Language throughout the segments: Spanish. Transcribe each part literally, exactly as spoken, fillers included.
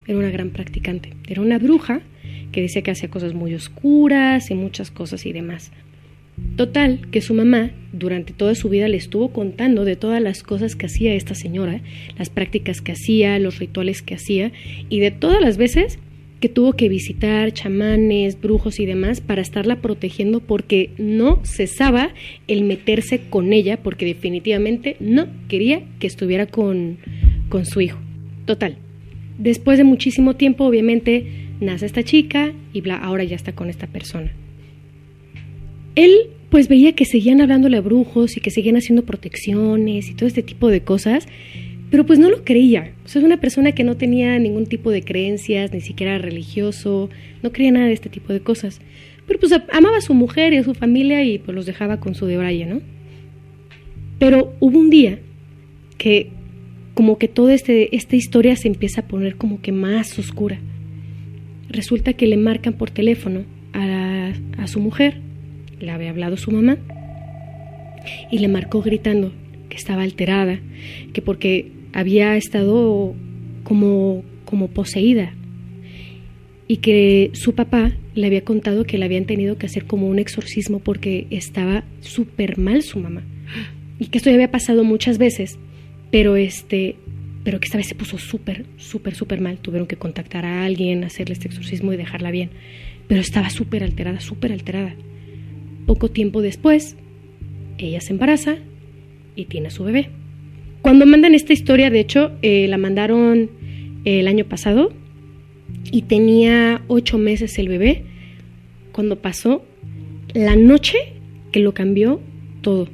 era una gran practicante. Era una bruja que decía que hacía cosas muy oscuras y muchas cosas y demás. Total, que su mamá durante toda su vida le estuvo contando de todas las cosas que hacía esta señora, las prácticas que hacía, los rituales que hacía y de todas las veces que tuvo que visitar chamanes, brujos y demás para estarla protegiendo porque no cesaba el meterse con ella porque definitivamente no quería que estuviera con, con su hijo. Total, después de muchísimo tiempo obviamente nace esta chica y bla, ahora ya está con esta persona. Él pues veía que seguían hablándole a brujos y que seguían haciendo protecciones y todo este tipo de cosas, pero pues no lo creía. O sea, es una persona que no tenía ningún tipo de creencias, ni siquiera religioso, no creía nada de este tipo de cosas. Pero pues amaba a su mujer y a su familia y pues los dejaba con su debraye, ¿no? Pero hubo un día que como que toda este, esta historia se empieza a poner como que más oscura. Resulta que le marcan por teléfono a, a su mujer, le había hablado su mamá y le marcó gritando que estaba alterada, que porque había estado como, como poseída y que su papá le había contado que le habían tenido que hacer como un exorcismo porque estaba súper mal su mamá y que esto ya había pasado muchas veces, pero este pero que esta vez se puso súper, súper, súper mal. Tuvieron que contactar a alguien, hacerle este exorcismo y dejarla bien, pero estaba súper alterada, súper alterada. Poco tiempo después, ella se embaraza y tiene a su bebé. Cuando mandan esta historia, de hecho, eh, la mandaron el año pasado y tenía ocho meses el bebé cuando pasó la noche que lo cambió todo.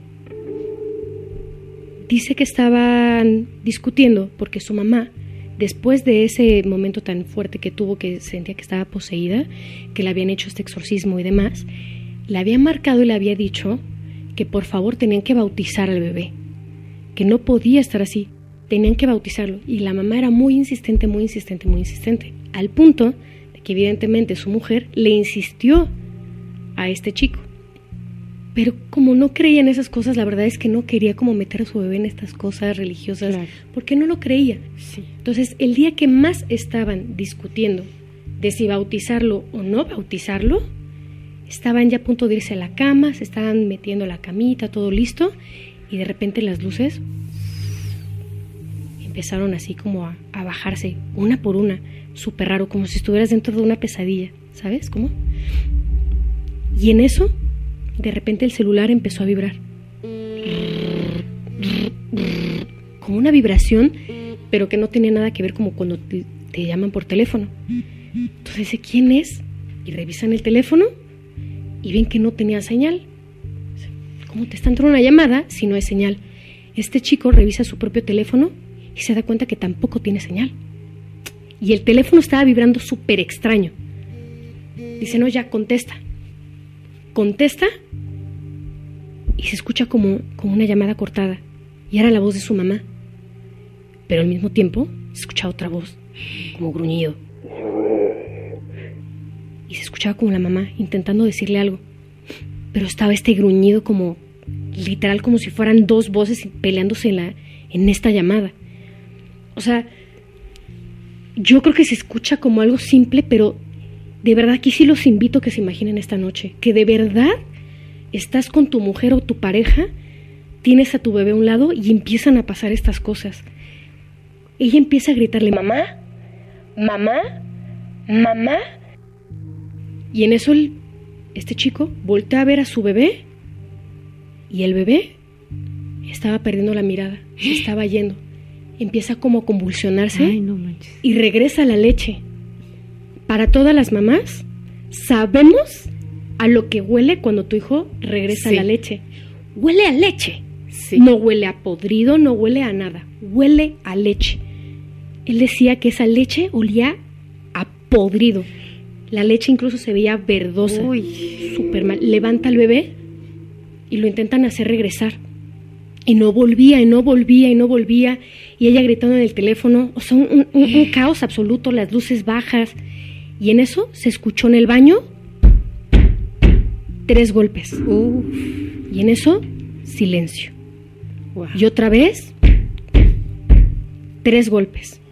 Dice que estaban discutiendo porque su mamá, después de ese momento tan fuerte que tuvo, que sentía que estaba poseída, que le habían hecho este exorcismo y demás, le había marcado y le había dicho que por favor tenían que bautizar al bebé, que no podía estar así, tenían que bautizarlo. Y la mamá era muy insistente, muy insistente, muy insistente, al punto de que evidentemente su mujer le insistió a este chico. Pero como no creía en esas cosas, la verdad es que no quería como meter a su bebé en estas cosas religiosas, claro, porque no lo creía. Sí. Entonces, el día que más estaban discutiendo de si bautizarlo o no bautizarlo, estaban ya a punto de irse a la cama, se estaban metiendo a la camita, todo listo, y de repente las luces empezaron así como a, a bajarse, una por una, súper raro, como si estuvieras dentro de una pesadilla, ¿sabes cómo? Y en eso, de repente el celular empezó a vibrar. Como una vibración, pero que no tenía nada que ver como cuando te, te llaman por teléfono. Entonces dice, ¿quién es? Y revisan el teléfono y ven que no tenía señal. ¿Cómo te está entrando una llamada si no hay señal? Este chico revisa su propio teléfono y se da cuenta que tampoco tiene señal. Y el teléfono estaba vibrando súper extraño. Dice, no, ya, contesta. Contesta y se escucha como, como una llamada cortada. Y era la voz de su mamá. Pero al mismo tiempo se escuchaba otra voz, como gruñido. Y se escuchaba como la mamá intentando decirle algo. Pero estaba este gruñido como, literal, como si fueran dos voces peleándose en, la, en esta llamada. O sea, yo creo que se escucha como algo simple, pero de verdad aquí sí los invito a que se imaginen esta noche. Que de verdad estás con tu mujer o tu pareja, tienes a tu bebé a un lado y empiezan a pasar estas cosas. Ella empieza a gritarle, mamá, mamá, mamá. Y en eso el, este chico voltea a ver a su bebé y el bebé estaba perdiendo la mirada, se estaba yendo. Empieza como a convulsionarse. Ay, no manches. Y regresa a la leche. Para todas las mamás, sabemos a lo que huele cuando tu hijo regresa sí. a la leche. Huele a leche. Sí. No huele a podrido, no huele a nada. Huele a leche. Él decía que esa leche olía a podrido. La leche incluso se veía verdosa. Uy. Súper mal. Levanta al bebé y lo intentan hacer regresar. Y no volvía, y no volvía, y no volvía. Y ella gritando en el teléfono. O sea, un, un, un caos absoluto, las luces bajas. Y en eso se escuchó en el baño tres golpes. Uf. Y en eso, silencio. Wow. Y otra vez, tres golpes.